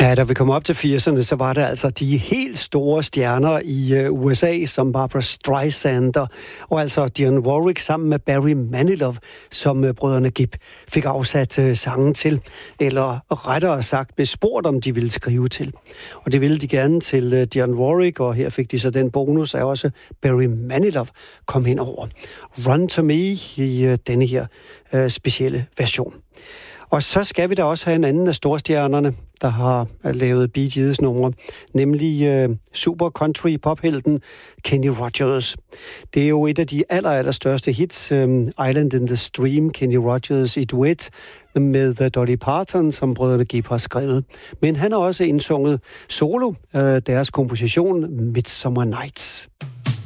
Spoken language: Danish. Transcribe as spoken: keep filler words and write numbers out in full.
Ja, da vi kom op til firserne, så var det altså de helt store stjerner i uh, U S A, som Barbra Streisand og altså Dionne Warwick sammen med Barry Manilow, som uh, brødrene Gibb fik afsat uh, sangen til, eller rettere sagt blev spurgt, om de ville skrive til. Og det ville de gerne til uh, Dionne Warwick, og her fik de så den bonus, at også Barry Manilow kom ind over Run to Me i uh, denne her uh, specielle version. Og så skal vi da også have en anden af storstjernerne, der har lavet Bee Gees numre, nemlig øh, super country pophelten Kenny Rogers. Det er jo et af de aller, aller største hits, øh, Island in the Stream, Kenny Rogers i duet med Dolly Parton, som brødrene Gibb har skrevet. Men han har også indsunget solo øh, deres komposition Midsummer Nights.